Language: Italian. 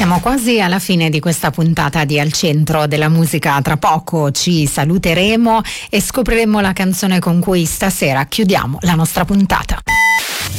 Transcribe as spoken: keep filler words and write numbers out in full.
Siamo quasi alla fine di questa puntata di Al Centro della Musica. Tra poco ci saluteremo e scopriremo la canzone con cui stasera chiudiamo la nostra puntata.